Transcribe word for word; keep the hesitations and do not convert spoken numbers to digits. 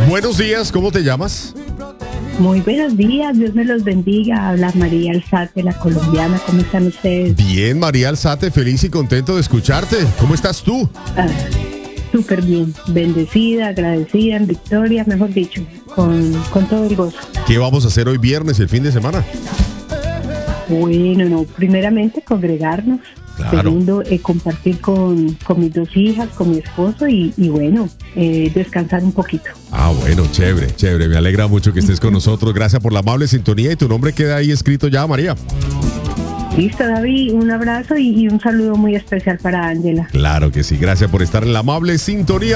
Buenos días, ¿cómo te llamas? Muy buenos días, Dios me los bendiga. Habla María Alzate, la colombiana. ¿Cómo están ustedes? Bien, María Alzate, feliz y contento de escucharte. ¿Cómo estás tú? Ah, súper bien, bendecida, agradecida, en victoria, mejor dicho, con, con todo el gozo. ¿Qué vamos a hacer hoy viernes y el fin de semana? Bueno, no, primeramente congregarnos. Claro. Segundo, eh, compartir con, con mis dos hijas, con mi esposo y, y bueno, eh, descansar un poquito. Ah, bueno, chévere, chévere. Me alegra mucho que estés con nosotros. Gracias por la amable sintonía y tu nombre queda ahí escrito ya, María. Listo, David, un abrazo y, y un saludo muy especial para Ángela. Claro que sí. Gracias por estar en la amable sintonía.